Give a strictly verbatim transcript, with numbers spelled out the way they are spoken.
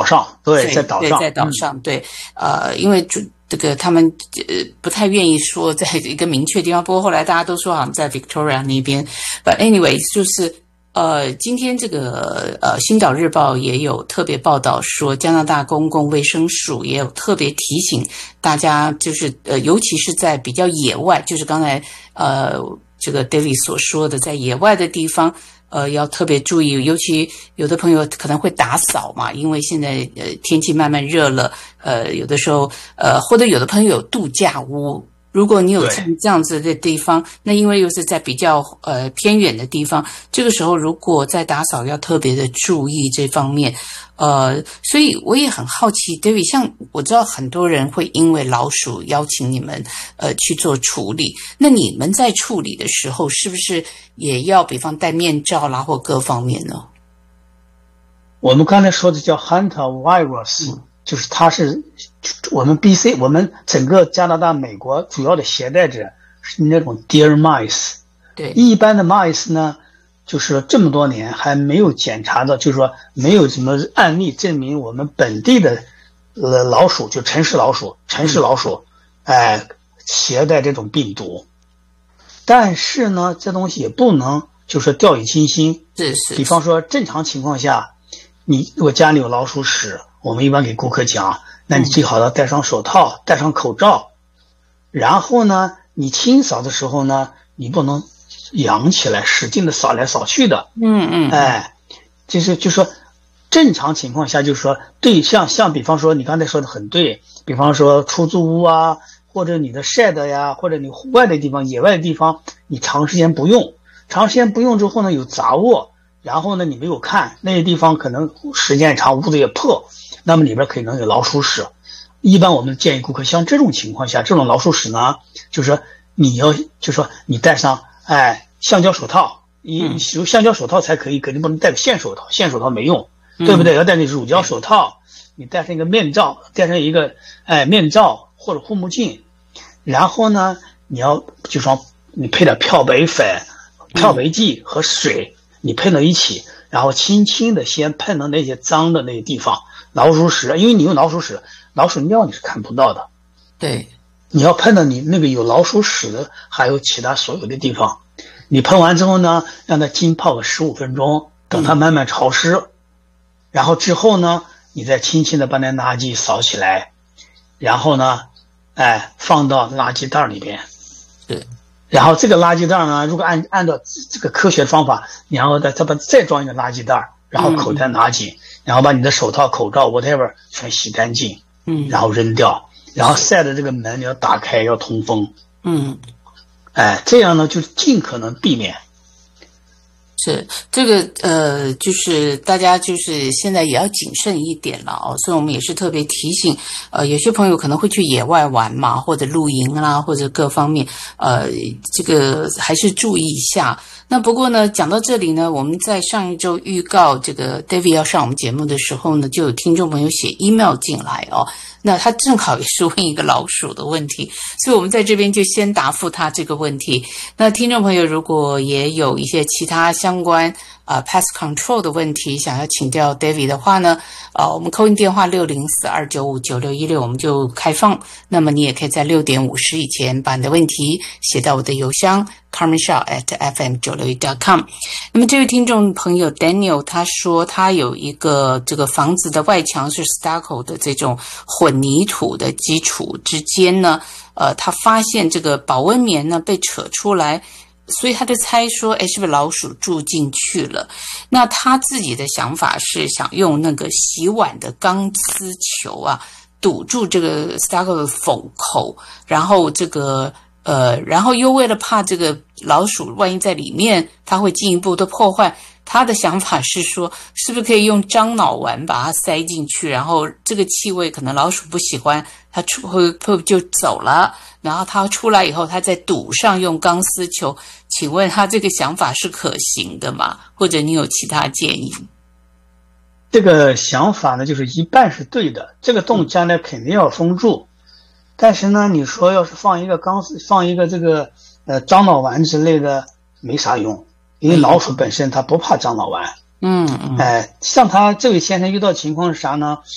上，对， 对在岛上， 对，在岛上，嗯、对，呃，因为就这个他们呃不太愿意说在一个明确地方，不过后来大家都说好像在 Victoria 那边。But anyway， 就是呃，今天这个呃《星岛日报》也有特别报道说，加拿大公共卫生署也有特别提醒大家，就是呃，尤其是在比较野外，就是刚才呃这个 David 所说的，在野外的地方。呃，要特别注意，尤其有的朋友可能会打扫嘛，因为现在呃天气慢慢热了，呃，有的时候呃，或者有的朋友有度假屋，如果你有像这样子的地方，那因为又是在比较呃偏远的地方，这个时候如果在打扫要特别的注意这方面。呃，所以我也很好奇 ，David， 像我知道很多人会因为老鼠邀请你们呃去做处理，那你们在处理的时候是不是也要比方戴面罩啦或各方面呢？ 我们刚才说的叫 Hunter virus，、嗯、就是它是我们 B C 我们整个加拿大、美国主要的携带者是那种 deer mice， 对， 一般的 mice 呢。就是这么多年还没有检查到，就是说没有什么案例证明我们本地的呃老鼠，就城市老鼠、城市老鼠，哎、呃，携带这种病毒。但是呢，这东西也不能就是掉以轻心。 是是。 比方说，正常情况下，你如果家里有老鼠屎，我们一般给顾客讲，那你最好要戴上手套、戴上口罩。然后呢，你清扫的时候呢，你不能。扬起来，使劲的扫来扫去的， 嗯嗯， 哎，就是就说，正常情况下，就是说，对，像像比方说你刚才说的很对，比方说出租屋啊，或者你的 shed 呀，或者你户外的地方、野外的地方，你长时间不用，长时间不用之后呢，有杂物，然后呢你没有看那些地方，可能时间长，屋子也破，那么里边可能有老鼠屎。一般我们建议顾客，像这种情况下，这种老鼠屎呢，就是说你要，就说你戴上。哎，橡胶手套，你使用橡胶手套才可以，肯定不能戴个线手套，线手套没用，对不对？要戴那乳胶手套，你戴上一个面罩，戴上一个哎面罩或者护目镜，然后呢，你要就说你配点漂白粉、漂白剂和水，你配到一起，然后轻轻的先喷到那些脏的那些地方，老鼠屎，因为你用老鼠屎，老鼠尿你是看不到的， 对。 你要喷到你那个有老鼠屎的，还有其他所有的地方。你喷完之后呢，让它浸泡个十五分钟，等它慢慢潮湿。嗯、然后之后呢，你再轻轻的把那垃圾扫起来，然后呢，哎，放到垃圾袋里边。 对。 然后这个垃圾袋呢，如果按按照这个科学方法，然后再再把再装一个垃圾袋，然后口袋拿紧，嗯、然后把你的手套、口罩 whatever 全洗干净， 嗯， 然后扔掉。然后晒的这个门你要打开，要通风， 嗯， 哎，这样呢就尽可能避免。 是这个呃，就是大家就是现在也要谨慎一点了哦，所以我们也是特别提醒，呃，有些朋友可能会去野外玩嘛，或者露营啦，或者各方面，呃，这个还是注意一下。那不过呢，讲到这里呢，我们在上一周预告这个 David 要上我们节目的时候呢，就有听众朋友写 email 进来哦。那他正好也是问一个老鼠的问题，所以我们在这边就先答复他这个问题。那听众朋友如果也有一些其他相关呃 pest control 的问题想要请教 David 的话呢，呃，我们 call in 电话六零四二九五九六一六我们就开放。那么你也可以在六点五十以前把你的问题写到我的邮箱 carmen shaw at f m 九六一 dot com。那么这位听众朋友 Daniel 他说他有一个这个房子的外墙是 stucco 的这种混凝土的基础之间呢，呃，他发现这个保温棉呢被扯出来，所以他就猜说，哎，是不是老鼠住进去了？那他自己的想法是想用那个洗碗的钢丝球啊，堵住这个 stucco 的缝口，然后这个呃，然后又为了怕这个老鼠万一在里面，它会进一步的破坏。他的想法是说，是不是可以用樟脑丸把它塞进去，然后这个气味可能老鼠不喜欢，它出会会就走了，然后它出来以后，它再堵上用钢丝球。请问他这个想法是可行的吗？或者你有其他建议？ 这个想法呢，就是一半是对的，这个洞将来肯定要封住，但是呢，你说要是放一个钢丝，放一个这个呃樟脑丸之类的，没啥用。因为老鼠本身它不怕樟脑丸， 嗯嗯， 哎，像他这位先生遇到情况是啥呢？